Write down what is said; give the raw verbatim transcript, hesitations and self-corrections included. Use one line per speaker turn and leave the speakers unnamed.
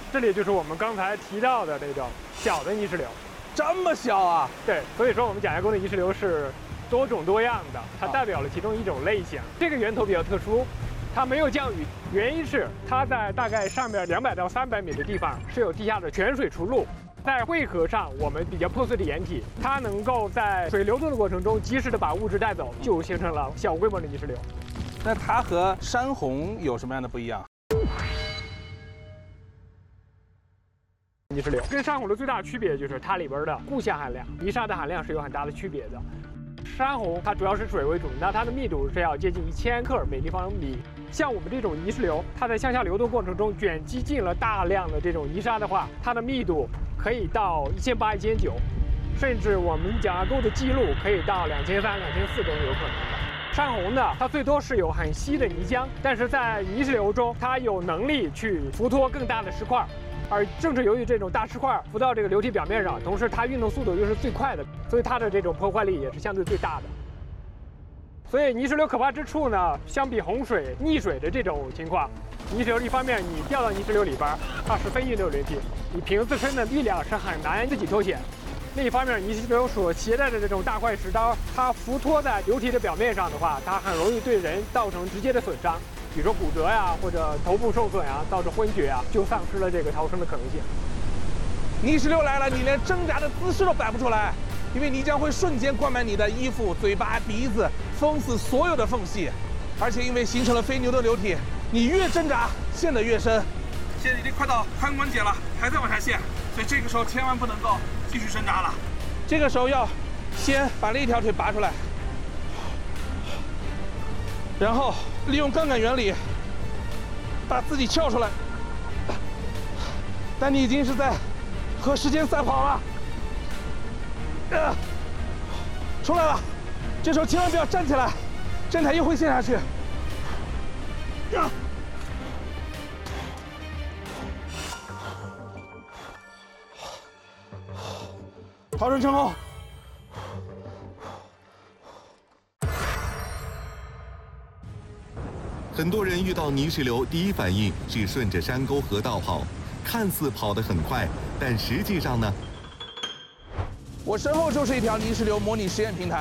这里就是我们刚才提到的那种小的泥石流。
这么小啊？
对，所以说我们蒋家沟的泥石流是多种多样的，它代表了其中一种类型。这个源头比较特殊，它没有降雨，原因是它在大概上面两百到三百米的地方是有地下的泉水出路。在汇合上，我们比较破碎的岩体，它能够在水流动的过程中及时的把物质带走，就形成了小规模的泥石流。
那它和山洪有什么样的不一样？
泥石流跟山洪的最大的区别就是它里边的固象含量、泥沙的含量是有很大的区别的。山洪它主要是水为主，那它的密度是要接近一千克每立方米。像我们这种泥石流，它在向下流动过程中卷积进了大量的这种泥沙的话，它的密度可以到一千八、一千九，甚至我们蒋家沟的记录可以到两千三、两千四都是有可能的。山洪呢，它最多是有很稀的泥浆，但是在泥石流中，它有能力去浮脱更大的石块。而正是由于这种大石块浮到这个流体表面上，同时它运动速度又是最快的，所以它的这种破坏力也是相对最大的。所以泥石流可怕之处呢，相比洪水溺水的这种情况，泥石流一方面你掉到泥石流里边，它是非运动流体，你凭自身的力量是很难自己脱险。另一方面，泥石流所携带的这种大块石刀，它浮脱在流体的表面上的话，它很容易对人造成直接的损伤。比如说骨折呀，或者头部受损呀，导致昏厥呀，就丧失了这个逃生的可能性。
泥石流来了，你连挣扎的姿势都摆不出来，因为泥浆会瞬间灌满你的衣服、嘴巴、鼻子，封死所有的缝隙。而且因为形成了非牛顿流体，你越挣扎陷得越深。现在已经快到髋关节了，还在往下陷，所以这个时候千万不能够继续挣扎了。这个时候要先把另一条腿拔出来，然后利用杠杆原理把自己撬出来，但你已经是在和时间赛跑了，呃，出来了。这时候千万不要站起来，站起来又会陷下去。呃、逃生成功。
很多人遇到泥石流，第一反应是顺着山沟河道跑，看似跑得很快，但实际上呢？
我身后就是一条泥石流模拟实验平台。